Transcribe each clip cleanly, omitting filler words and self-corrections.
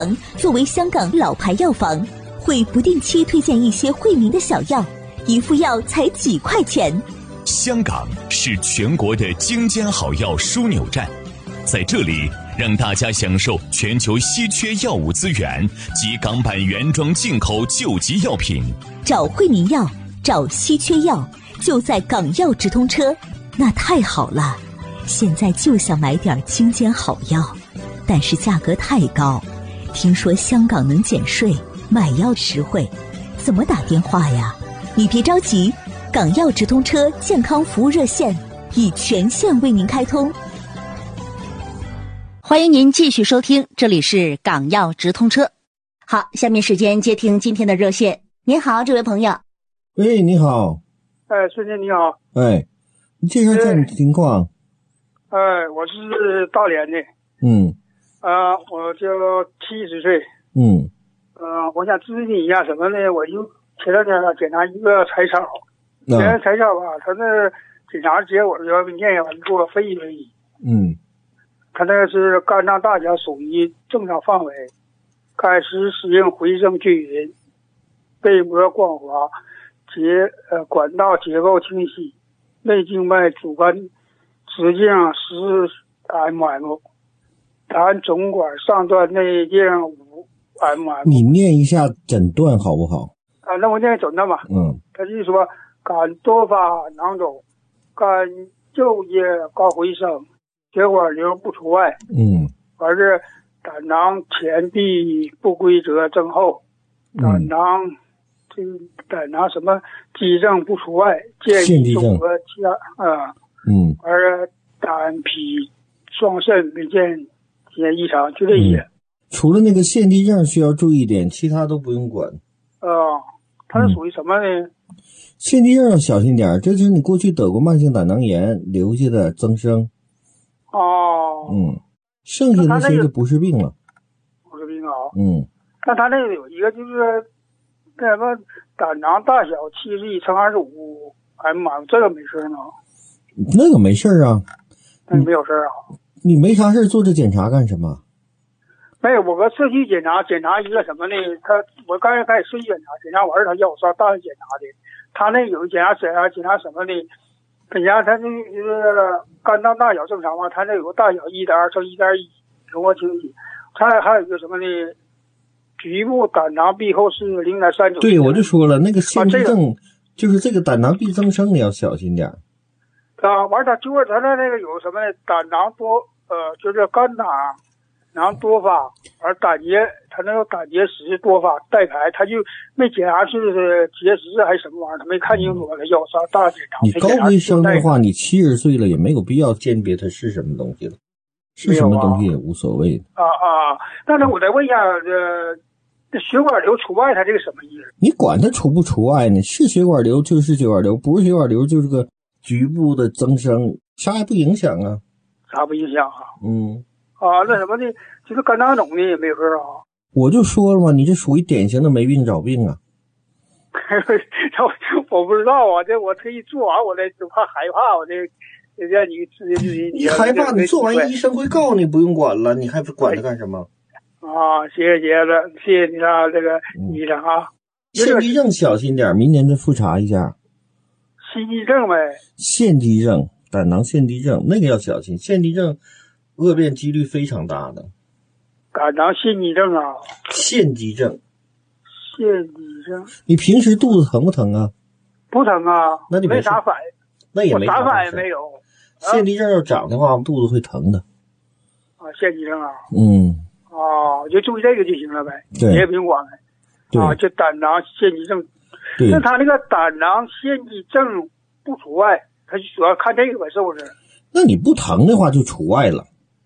作为香港老牌药房，会不定期推荐一些惠民的小药，一副药才几块钱。 香港是全国的精尖好药枢纽站，在这里让大家享受全球稀缺药物资源及港版原装进口救急药品。 找惠民药，找稀缺药，就在港药直通车。那太好了，现在就想买点精尖好药，但是价格太高。听说香港能减税，买药实惠，怎么打电话呀？你别着急，港药直通车健康服务热线已全线为您开通。 欢迎您继续收听，这里是港药直通车。好，下面时间接听今天的热线。您好，这位朋友。 喂，你好。 孙姐你好。 你介绍下你的情况。 我是大连的。我就70岁。我想咨询一下什么呢？我就前两天检查一个彩超，彩超吧，他那检查结果要念完给我分析分析。他那个是肝脏大小属于正常范围，钙质适应回升均匀，背膜光滑，管道结构清晰，内静脉主干直径10mm，胆总管上段内径5mm。 你念一下诊断好不好？ 那我念诊断吧。他就是说肝多发囊肿，肝右叶高回升，血管瘤不除外。完是胆囊前壁不规则增厚，胆囊什么肌症不除外，建议综合其他完是胆脾双肾没见异常，就这些。 除了那个腺肌症需要注意点，其他都不用管。 它是属于什么呢？ 腺肌症要小心点，这就是你过去得过慢性胆囊炎留下的增生。剩下那些就不是病了。 不是病啊。但他那个有一个就是那什么胆囊大小71×25mm，这个没事吗？ 那个没事啊。 那没有事啊。 你没啥事做这检查干什么？ 没有，我社区检查一个什么呢？我刚才开始社区检查完他要我上大医检查的。他那有检查什么呢？检查他就是肝脏大小正常嘛，他那有个大小1:2×1:1，容光清晰。他还有一个什么呢？局部胆囊壁厚是0.39。 对，我就说了，那个腺肌症就是这个胆囊壁增生，你要小心点。 完他那个有什么呢？胆囊多就是肝胆囊多发，而他那个胆结石多发带排，他就没检查是结石还是什么玩意儿，他没看清楚，他要上大检查。 你高危生的话，你70岁了也没有必要鉴别它是什么东西了，是什么东西也无所谓的。 但是我再问一下，这血管瘤除外，它这个什么意思？ 你管它除不除外呢？是血管瘤就是血管瘤，不是血管瘤就是个局部的增生，啥也不影响啊。 啥不影响啊？那什么呢？就是肝囊肿的也没事啊。我就说了嘛，你这属于典型的没病找病啊。 我不知道啊，这我特意做完，我就怕害怕，我这让你咨询你害怕，你做完医生会告你，不用管了，你还管它干什么？ 谢谢你啊，这个医生啊。 腺肌症小心点，明年再复查一下。 腺肌症呗。 腺肌症，胆囊腺肌症那个要小心，腺肌症恶变几率非常大的。 胆囊腺肌症啊。 腺肌症。 你平时肚子疼不疼啊？ 不疼啊。那你没啥反应？ 那也没啥反应没有。 腺肌症要长的话，肚子会疼的。 腺肌症啊。就注意这个就行了呗， 对， 也不用管了。就胆囊腺肌症。那他那个胆囊腺肌症不除外，他就主要看这个呗，是不是？ 那你不疼的话就除外了。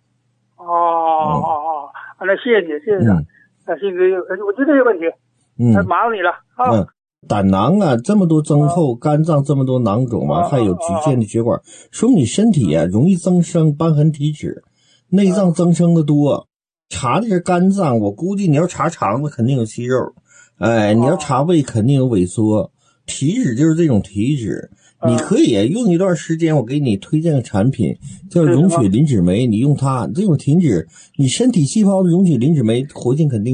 那谢谢你。那谢谢我就这个问题。麻烦你了啊。 胆囊啊这么多增厚，肝脏这么多囊肿嘛，还有局限的血管，说明你身体啊容易增生瘢痕体脂，内脏增生的多。查的是肝脏，我估计你要查肠子肯定有息肉，你要查胃肯定有萎缩，体脂就是这种体脂， 你可以用一段时间，我给你推荐个产品，叫溶血磷脂酶，你用它这种体脂，你身体细胞的溶血磷脂酶活性肯定